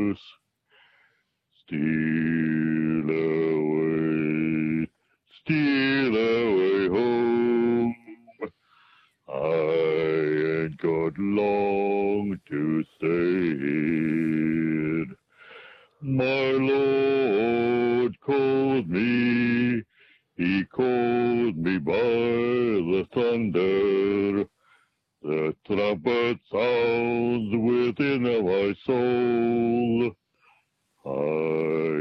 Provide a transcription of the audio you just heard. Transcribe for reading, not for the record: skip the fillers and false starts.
house. Steal away home. I ain't got long to stay. My Lord called me, he called me by the thunder. The trumpet sounds within my soul.